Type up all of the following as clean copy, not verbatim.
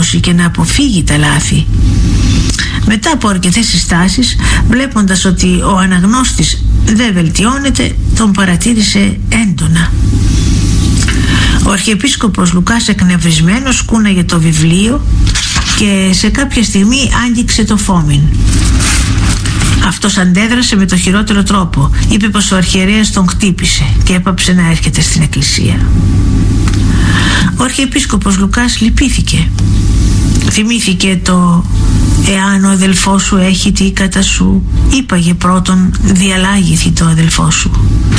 διόρθωση και να αποφύγει τα λάθη. Μετά από αρκετές συστάσεις, βλέποντας ότι ο αναγνώστης δεν βελτιώνεται, τον παρατήρησε έντονα. Ο Αρχιεπίσκοπος Λουκάς, εκνευρισμένος, κούναγε το βιβλίο και σε κάποια στιγμή άγγιξε το Φόμην. Αυτός αντέδρασε με το χειρότερο τρόπο. Είπε πως ο αρχιερέας τον χτύπησε και έπαψε να έρχεται στην εκκλησία. Ο Αρχιεπίσκοπος Λουκάς λυπήθηκε. Θυμήθηκε το «Εάν ο αδελφός σου έχει τι κατά σου, είπαγε πρώτον, διαλάγηθη το αδελφό σου».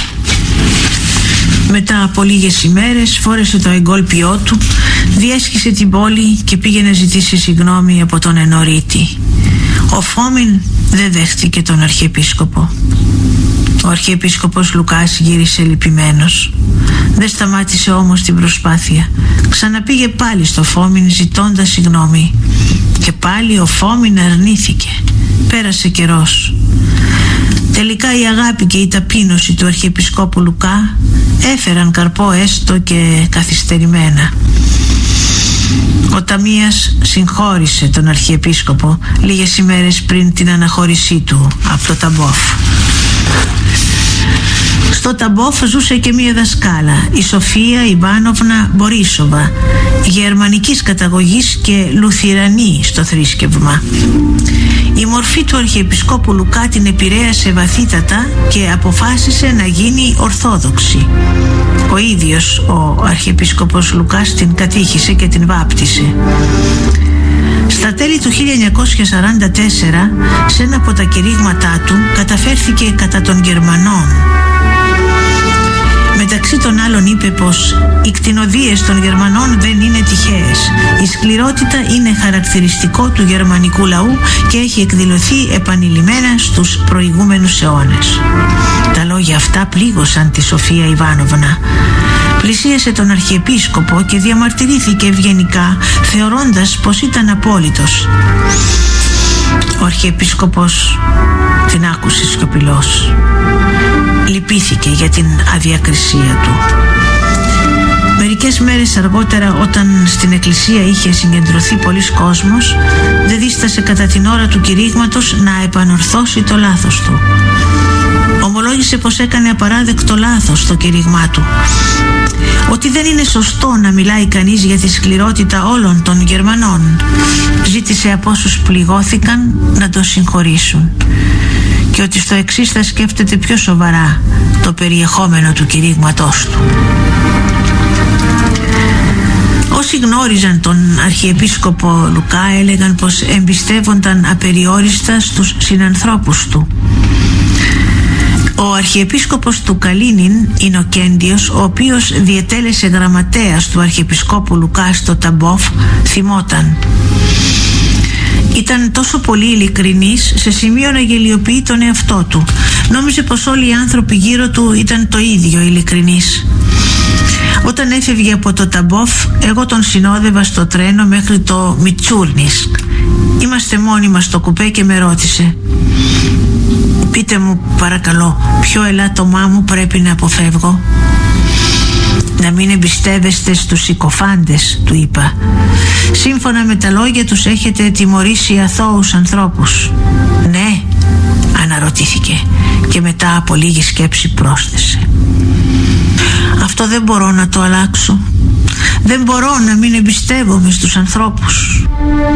Μετά από λίγες ημέρες φόρεσε το εγκόλπιό του, διέσχισε την πόλη και πήγε να ζητήσει συγγνώμη από τον ενωρίτη. Ο Φόμην δεν δέχτηκε τον Αρχιεπίσκοπο. Ο Αρχιεπίσκοπος Λουκάς γύρισε λυπημένος. Δεν σταμάτησε όμως την προσπάθεια. Ξαναπήγε πάλι στο Φόμην ζητώντας συγγνώμη. Και πάλι ο Φόμην αρνήθηκε. Πέρασε καιρός. Τελικά η αγάπη και η ταπείνωση του Αρχιεπισκόπου Λουκά έφεραν καρπό, έστω και καθυστερημένα. Ο Ταμίας συγχώρησε τον Αρχιεπίσκοπο λίγες ημέρες πριν την αναχώρησή του από το Ταμπόφ. Στο Ταμπόφ ζούσε και μία δασκάλα, η Σοφία Ιβάνοβνα Μπορίσοβα, γερμανικής καταγωγής και λουθυρανή στο θρήσκευμα. Η μορφή του Αρχιεπισκόπου Λουκά την επηρέασε βαθύτατα και αποφάσισε να γίνει ορθόδοξη. Ο ίδιος ο Αρχιεπίσκοπος Λουκάς την κατήχησε και την βάπτισε. Στα τέλη του 1944, σε ένα από τα κηρύγματά του, καταφέρθηκε κατά των Γερμανών. Μεταξύ των άλλων είπε πως οι κτηνοδείες των Γερμανών δεν είναι τυχαίες. Η σκληρότητα είναι χαρακτηριστικό του γερμανικού λαού και έχει εκδηλωθεί επανειλημμένα στους προηγούμενους αιώνες. Τα λόγια αυτά πλήγωσαν τη Σοφία Ιβάνοβνα. Πλησίασε τον Αρχιεπίσκοπο και διαμαρτυρήθηκε ευγενικά, θεωρώντας πως ήταν απόλυτος. Ο Αρχιεπίσκοπος την άκουσε σιωπηλός. Λυπήθηκε για την αδιακρισία του. Μερικές μέρες αργότερα, όταν στην εκκλησία είχε συγκεντρωθεί πολύς κόσμος, δεν δίστασε κατά την ώρα του κηρύγματος να επανορθώσει το λάθος του. Ομολόγησε πως έκανε απαράδεκτο λάθος στο κηρύγμά του. Ότι δεν είναι σωστό να μιλάει κανείς για τη σκληρότητα όλων των Γερμανών. Ζήτησε από όσους πληγώθηκαν να τον συγχωρήσουν. Και ότι στο εξής θα σκέφτεται πιο σοβαρά το περιεχόμενο του κηρύγματός του. Όσοι γνώριζαν τον Αρχιεπίσκοπο Λουκά έλεγαν πως εμπιστεύονταν απεριόριστα στους συνανθρώπους του. Ο Αρχιεπίσκοπος του Καλίνιν, Ινοκέντιος, ο οποίος διετέλεσε γραμματέας του Αρχιεπισκόπου Λουκά στο Ταμπόφ, θυμόταν. Ήταν τόσο πολύ ειλικρινής σε σημείο να γελιοποιεί τον εαυτό του. Νόμιζε πως όλοι οι άνθρωποι γύρω του ήταν το ίδιο ειλικρινείς. Όταν έφευγε από το Ταμπόφ, εγώ τον συνόδευα στο τρένο μέχρι το Μιτσούρνισκ. Είμαστε μόνοι μας στο κουπέ και με ρώτησε: «Πείτε μου παρακαλώ, ποιο ελάττωμά μου πρέπει να αποφεύγω?» «Να μην εμπιστεύεστε στους συκοφάντες», του είπα. «Σύμφωνα με τα λόγια τους έχετε τιμωρήσει αθώους ανθρώπους». «Ναι», αναρωτήθηκε και μετά από λίγη σκέψη πρόσθεσε: «Αυτό δεν μπορώ να το αλλάξω. Δεν μπορώ να μην εμπιστεύομαι στους ανθρώπους».